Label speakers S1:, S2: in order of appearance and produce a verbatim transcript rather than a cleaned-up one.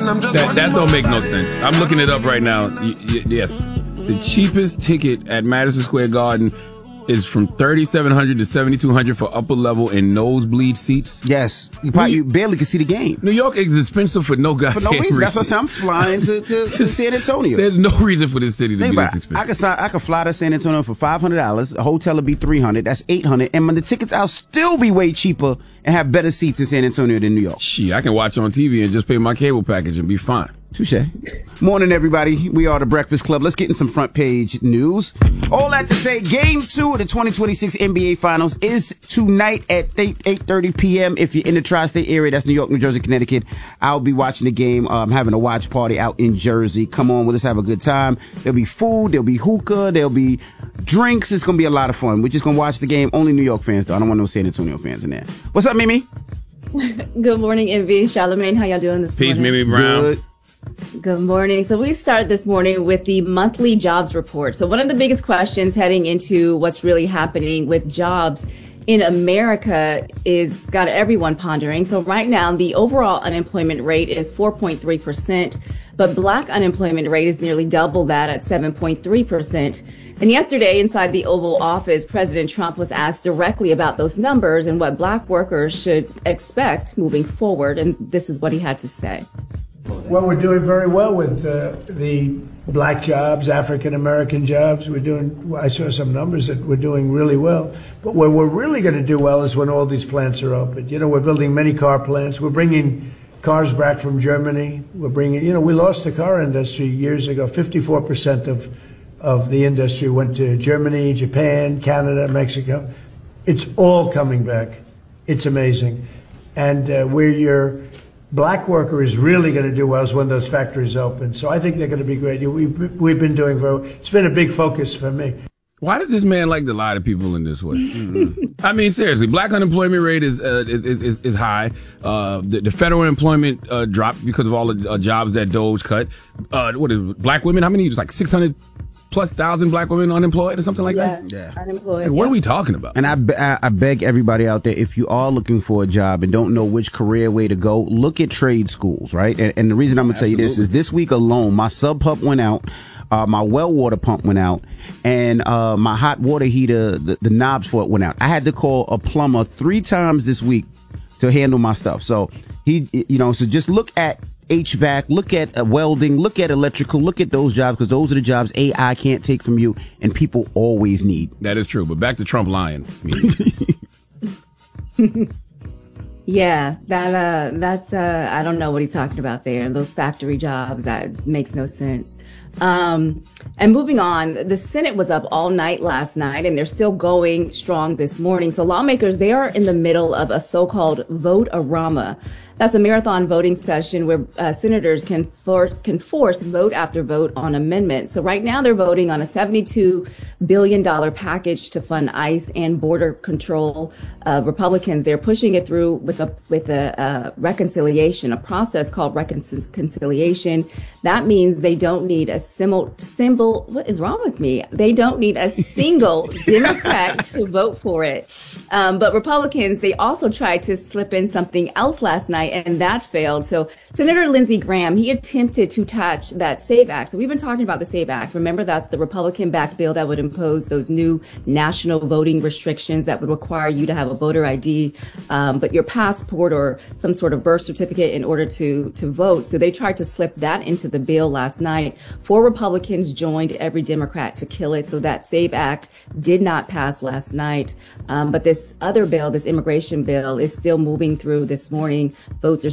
S1: That, that don't make no sense. I'm looking it up right now. Y- y- yes. The cheapest ticket at Madison Square Garden is from thirty-seven hundred to seventy-two hundred for upper level and nosebleed seats.
S2: Yes. You probably you barely can see the game.
S1: New York is expensive for no goddamn
S2: For no reason.
S1: reason.
S2: That's what I'm flying to, to, to San Antonio.
S1: There's no reason for this city to
S2: Think
S1: be
S2: about
S1: this
S2: it.
S1: expensive.
S2: I could, sign, I could fly to San Antonio for five hundred dollars. A hotel would be three hundred dollars. That's eight hundred dollars. And when the tickets, I'll still be way cheaper and have better seats in San Antonio than New York.
S1: Shit, I can watch on T V and just pay my cable package and be fine.
S2: Touche. Morning, everybody. We are the Breakfast Club. Let's get in some front page news. All that to say, game two of the twenty twenty-six N B A Finals is tonight at eight thirty p.m. If you're in the tri-state area, that's New York, New Jersey, Connecticut. I'll be watching the game, um, having a watch party out in Jersey. Come on with us, have a good time. There'll be food, there'll be hookah, there'll be drinks. It's going to be a lot of fun. We're just going to watch the game. Only New York fans, though. I don't want no San Antonio fans in there. What's up, Mimi?
S3: Good morning, Envy. Charlamagne, how y'all doing this
S1: Peace,
S3: morning?
S1: Mimi Brown.
S2: Good.
S3: Good morning. So we started this morning with the monthly jobs report. So one of the biggest questions heading into what's really happening with jobs in America is got everyone pondering. So right now, the overall unemployment rate is four point three percent, but black unemployment rate is nearly double that at seven point three percent. And yesterday, inside the Oval Office, President Trump was asked directly about those numbers and what black workers should expect moving forward. And this is what he had to say.
S4: Well, we're doing very well with uh, the black jobs, African-American jobs. We're doing, I saw some numbers that we're doing really well. But where we're really going to do well is when all these plants are open. You know, we're building many car plants. We're bringing cars back from Germany. We're bringing, you know, we lost the car industry years ago. fifty-four percent of, of the industry went to Germany, Japan, Canada, Mexico. It's all coming back. It's amazing. And uh, where you're black worker is really going to do well is when those factories open. So I think they're going to be great. We've, we've been doing very well. It's been a big focus for me.
S1: Why does this man like to lie to people in this way? Mm-hmm. I mean, seriously, black unemployment rate is uh, is, is is high. Uh, the, the federal employment uh, dropped because of all the uh, jobs that Doge cut. Uh, what is it, black women? How many? It's like six hundred plus thousand black women unemployed or something like
S3: yes,
S1: that?
S3: Yeah. Unemployed.
S1: Like, what
S3: yeah.
S1: are we talking about?
S2: And I, be- I beg everybody out there, if you are looking for a job and don't know which career way to go, look at trade schools, right? And, and the reason I'm going to tell you this is this week alone, my sub pump went out. Uh, my well water pump went out, and uh, my hot water heater, the, the knobs for it went out. I had to call a plumber three times this week to handle my stuff. So he, you know, so just look at H V A C, look at uh, welding, look at electrical, look at those jobs, because those are the jobs A I can't take from you and people always need.
S1: That is true. But back to Trump lying.
S3: Yeah, that uh, that's uh, I don't know what he's talking about there. Those factory jobs, that makes no sense. Um, and moving on, the Senate was up all night last night, and they're still going strong this morning. So lawmakers, they are in the middle of a so-called vote-a-rama. That's a marathon voting session where uh, senators can for, can force vote after vote on amendments. So right now they're voting on a seventy-two billion dollars package to fund ICE and border control. Uh, Republicans, they're pushing it through with a with a uh, reconciliation, a process called reconciliation. That means they don't need a symbol, symbol. What is wrong with me? They don't need a single Democrat to vote for it. Um, but Republicans, they also tried to slip in something else last night, and that failed. So Senator Lindsey Graham, he attempted to touch that SAVE Act. So we've been talking about the SAVE Act. Remember, that's the Republican-backed bill that would impose those new national voting restrictions that would require you to have a voter I D, um, but your passport or some sort of birth certificate in order to to vote. So they tried to slip that into the bill last night. Four Republicans joined every Democrat to kill it. So that SAVE Act did not pass last night. Um, but this other bill, this immigration bill, is still moving through this morning. Votes are